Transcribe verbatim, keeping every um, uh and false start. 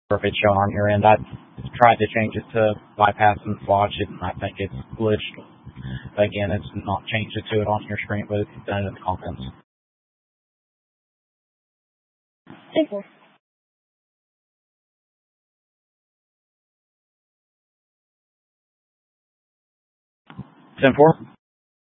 if it's showing on your end. I tried to change it to bypass and swatch it, and I think it's glitched. But again, it's not changed it to it on your screen, but it's done in the contents. Simple. ten four.